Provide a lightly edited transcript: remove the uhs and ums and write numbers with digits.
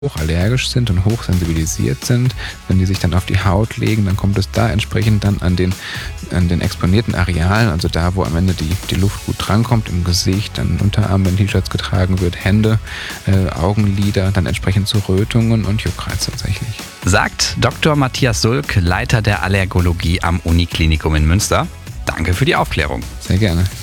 hochallergisch sind und hochsensibilisiert sind. Wenn die sich dann auf die Haut legen, dann kommt es da entsprechend dann an den exponierten Arealen, also da, wo am Ende die Luft gut drankommt, im Gesicht, dann Unterarm, wenn T-Shirts getragen wird, Hände, Augenlider, dann entsprechend zu Rötungen und Juckreiz tatsächlich. Sagt Dr. Matthias Sulk, Leiter der Allergologie am Uniklinikum in Münster. Danke für die Aufklärung. Sehr gerne.